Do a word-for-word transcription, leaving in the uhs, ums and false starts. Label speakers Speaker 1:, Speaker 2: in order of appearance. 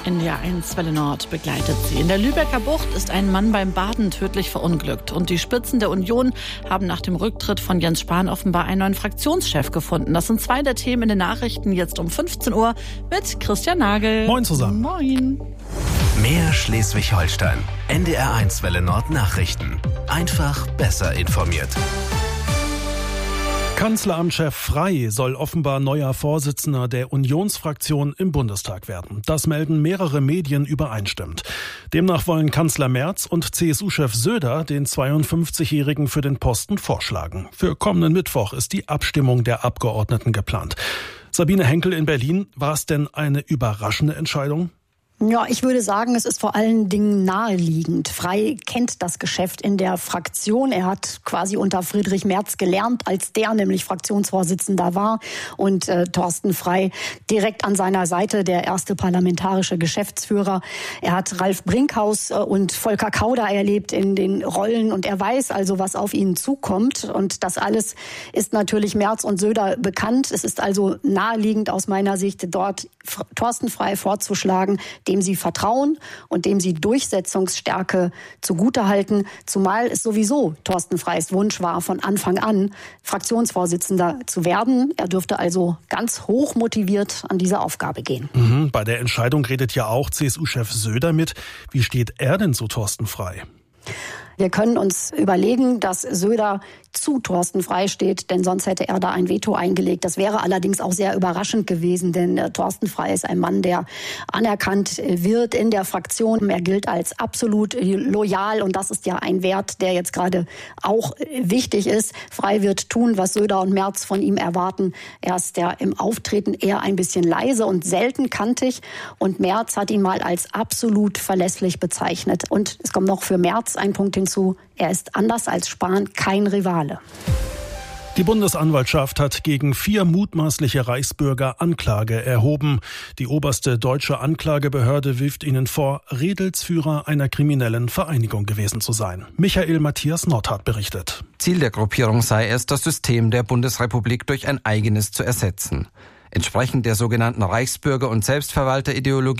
Speaker 1: N D R eins Welle Nord begleitet sie. In der Lübecker Bucht ist ein Mann beim Baden tödlich verunglückt. Und die Spitzen der Union haben nach dem Rücktritt von Jens Spahn offenbar einen neuen Fraktionschef gefunden. Das sind zwei der Themen in den Nachrichten jetzt um fünfzehn Uhr mit Christian Nagel.
Speaker 2: Moin zusammen.
Speaker 1: Moin.
Speaker 3: Mehr Schleswig-Holstein. N D R eins Welle Nord Nachrichten. Einfach besser informiert.
Speaker 2: Kanzleramtschef Frey soll offenbar neuer Vorsitzender der Unionsfraktion im Bundestag werden. Das melden mehrere Medien übereinstimmend. Demnach wollen Kanzler Merz und C S U-Chef Söder den zweiundfünfzigjährigen für den Posten vorschlagen. Für kommenden Mittwoch ist die Abstimmung der Abgeordneten geplant. Sabine Henkel in Berlin, war es denn eine überraschende Entscheidung?
Speaker 4: Ja, ich würde sagen, es ist vor allen Dingen naheliegend. Frey kennt das Geschäft in der Fraktion. Er hat quasi unter Friedrich Merz gelernt, als der nämlich Fraktionsvorsitzender war. Und äh, Thorsten Frey direkt an seiner Seite, der erste parlamentarische Geschäftsführer. Er hat Ralf Brinkhaus äh, und Volker Kauder erlebt in den Rollen. Und er weiß also, was auf ihn zukommt. Und das alles ist natürlich Merz und Söder bekannt. Es ist also naheliegend aus meiner Sicht, dort Thorsten Frey vorzuschlagen, dem sie vertrauen und dem sie Durchsetzungsstärke zugutehalten, zumal es sowieso Thorsten Freys Wunsch war, von Anfang an Fraktionsvorsitzender zu werden. Er dürfte also ganz hoch motiviert an diese Aufgabe gehen.
Speaker 2: Mhm, bei der Entscheidung redet ja auch C S U-Chef Söder mit. Wie steht er denn zu Thorsten Frey?
Speaker 4: Wir können uns überlegen, dass Söder zu Thorsten Frey steht, denn sonst hätte er da ein Veto eingelegt. Das wäre allerdings auch sehr überraschend gewesen, denn äh, Thorsten Frey ist ein Mann, der anerkannt äh, wird in der Fraktion. Er gilt als absolut äh, loyal und das ist ja ein Wert, der jetzt gerade auch äh, wichtig ist. Frey wird tun, was Söder und Merz von ihm erwarten. Er ist ja im Auftreten eher ein bisschen leise und selten kantig und Merz hat ihn mal als absolut verlässlich bezeichnet. Und es kommt noch für Merz ein Punkt hinzu, er ist anders als Spahn kein Rivale.
Speaker 2: Die Bundesanwaltschaft hat gegen vier mutmaßliche Reichsbürger Anklage erhoben. Die oberste deutsche Anklagebehörde wirft ihnen vor, Redelsführer einer kriminellen Vereinigung gewesen zu sein. Michael Matthias Nordhardt berichtet.
Speaker 5: Ziel der Gruppierung sei es, das System der Bundesrepublik durch ein eigenes zu ersetzen. Entsprechend der sogenannten Reichsbürger- und Selbstverwalterideologie